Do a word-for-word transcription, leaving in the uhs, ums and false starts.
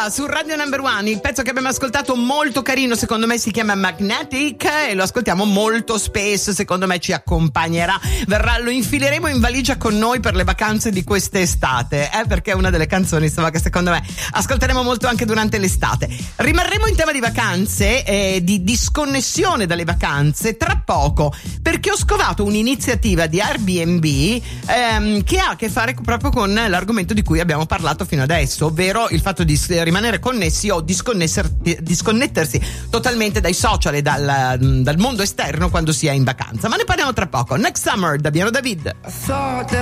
Sia su Radio Number One. Il pezzo che abbiamo ascoltato molto carino, secondo me si chiama Magnetic e lo ascoltiamo molto spesso, secondo me ci accompagnerà, verrà, lo infileremo in valigia con noi per le vacanze di quest'estate, eh, perché è una delle canzoni insomma che secondo me ascolteremo molto anche durante l'estate. Rimarremo in tema di vacanze, eh, di disconnessione dalle vacanze tra poco, perché ho scovato un'iniziativa di Airbnb ehm, che ha a che fare proprio con l'argomento di cui abbiamo parlato fino adesso, ovvero il fatto di rimanere connessi o disconnettersi totalmente dai social e dal, dal mondo esterno quando si è in vacanza. Ma ne parliamo tra poco. Next Summer da Piano David.